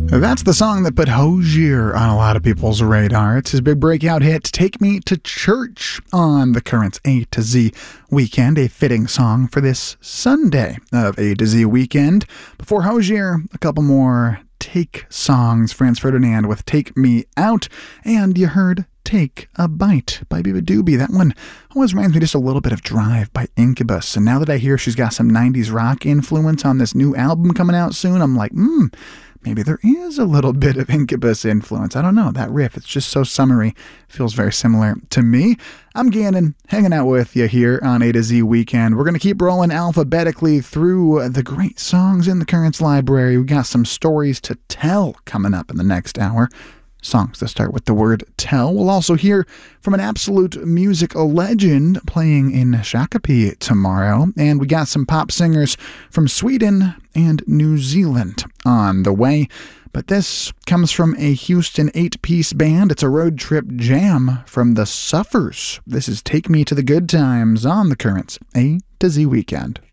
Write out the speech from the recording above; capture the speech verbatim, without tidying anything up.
That's the song that put Hozier on a lot of people's radar. It's his big breakout hit, Take Me to Church, on the Currents A to Z Weekend, a fitting song for this Sunday of A to Z Weekend. Before Hozier, a couple more Take songs. Franz Ferdinand with Take Me Out, and you heard Take a Bite by Biba Doobie. That one always reminds me just a little bit of Drive by Incubus, and now that I hear she's got some nineties rock influence on this new album coming out soon, I'm like, hmm, maybe there is a little bit of Incubus influence. I don't know, that riff, it's just so summery, feels very similar to me. I'm Gannon, hanging out with you here on A to Z Weekend. We're going to keep rolling alphabetically through the great songs in the Currents library. We got some stories to tell coming up in the next hour. Songs that start with the word tell. We'll also hear from an absolute music legend playing in Shakopee tomorrow. And we got some pop singers from Sweden and New Zealand on the way. But this comes from a Houston eight-piece band. It's a road trip jam from the Suffers. This is Take Me to the Good Times on the Currents A to Z Weekend.